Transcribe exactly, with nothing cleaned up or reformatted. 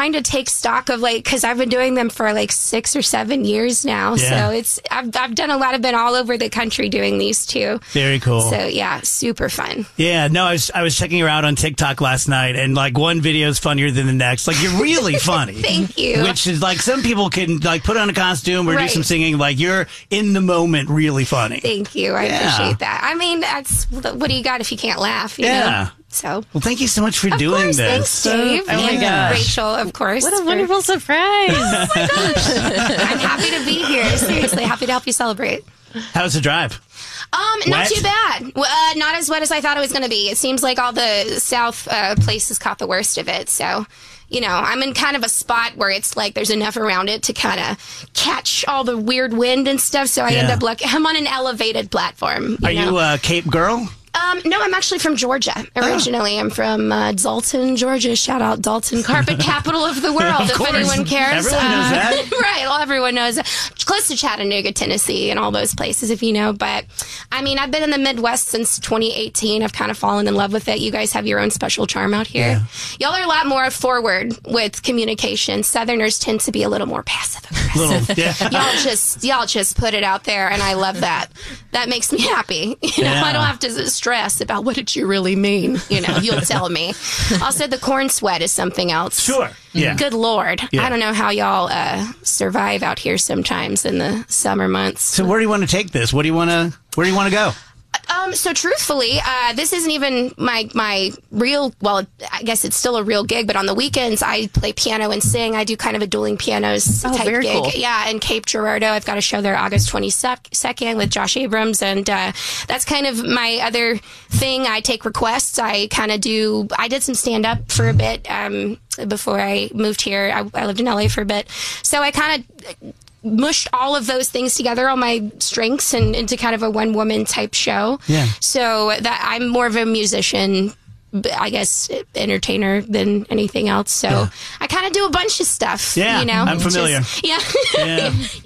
trying to take stock of like, because I've been doing them for like six or seven years now. Yeah. So it's I've I've done a lot. I've been all over the country doing these too. Very cool. So yeah, super fun. Yeah, no, I was I was checking her out on TikTok last night, and like one video is funnier than the next. Like, you're really funny. Thank you. Which is like, some people can like put on a costume or Right. do some singing. Like, you're in the moment, really funny. Thank you. I Yeah. appreciate that. I mean, that's what do you got if you can't laugh? You Yeah. know? So. Well, thank you so much for Of doing course, this. thanks, Dave. Oh my and gosh. Rachel, of course. What a for- wonderful surprise. Oh my gosh. I'm happy to be here. Seriously, happy to help you celebrate. How's the drive? Um, not Wet? too bad. Well, Uh, not as wet as I thought it was going to be. It seems like all the south uh, places caught the worst of it. So, you know, I'm in kind of a spot where it's like there's enough around it to kind of catch all the weird wind and stuff. So I end Yeah. up like I'm on an elevated platform. You Are know? you a Cape girl? Um, no, I'm actually from Georgia. Originally, I'm from uh, Dalton, Georgia. Shout out Dalton, carpet capital of the world. Of if course. anyone cares, Everyone knows that. right? Well, everyone knows that. Close to Chattanooga, Tennessee, and all those places, if you know. But I mean, I've been in the Midwest since twenty eighteen. I've kind of fallen in love with it. You guys have your own special charm out here. Y'all are a lot more forward with communication. Southerners tend to be a little more passive aggressive. Little, yeah. y'all just y'all just put it out there, and I love that. That makes me happy. You know, Yeah. I don't have to stress about what did you really mean. You know, you'll tell me. Also, the corn sweat is something else. Sure. Yeah. Good Lord, Yeah. I don't know how y'all uh, survive out here sometimes in the summer months. So where do you want to take this? What do you want to? Where do you want to go? Um, so truthfully, uh, this isn't even my, my real, well, I guess it's still a real gig, but on the weekends I play piano and sing. I do kind of a dueling pianos Oh, type very gig. cool. Yeah, in Cape Girardeau. I've got a show there August twenty-second with Josh Abrams, and uh, that's kind of my other thing. I take requests. I kind of do, I did some stand-up for a bit um, before I moved here. I, I lived in L A for a bit. So I kind of mushed all of those things together, all my strengths, and into kind of a one woman type show. Yeah. So that I'm more of a musician, b- I guess, entertainer than anything else. So Yeah. I kind of do a bunch of stuff. Yeah, you know, I'm Just- familiar. yeah. Yeah.